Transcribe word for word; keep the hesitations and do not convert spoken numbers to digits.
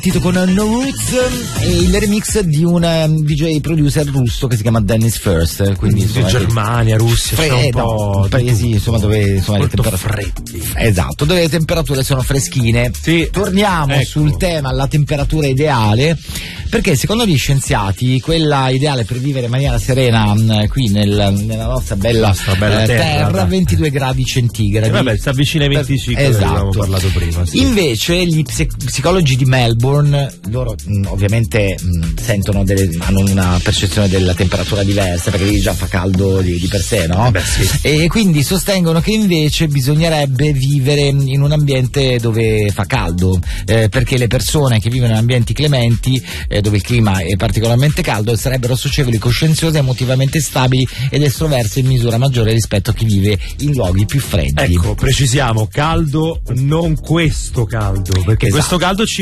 con No Roots e il remix di un um, D J producer russo che si chiama Dennis First, quindi insomma, Germania, Russia, fre- un no, po' paesi insomma dove insomma le temperature freddi. Esatto, dove le temperature sono freschine. Sì. Torniamo Ecco. sul tema la temperatura ideale, perché secondo gli scienziati quella ideale per vivere in maniera serena mh, qui nel, nella nostra bella, nostra bella eh, terra, terra ventidue gradi centigradi. E vabbè, sta vicino ai venticinque, esatto. Avevamo parlato prima. Sì. Invece gli psic- psicologi di Melbourne, loro mh, ovviamente mh, sentono delle, hanno una percezione della temperatura diversa, perché lì già fa caldo di, di per sé, no? Eh beh, sì. E quindi sostengono che invece bisognerebbe vivere in un ambiente dove fa caldo, eh, perché le persone che vivono in ambienti clementi, eh, dove il clima è particolarmente caldo, sarebbero socievoli, coscienziose, emotivamente stabili ed estroverse in misura maggiore rispetto a chi vive in luoghi più freddi. Ecco, precisiamo, caldo, non questo caldo, perché Esatto. questo caldo ci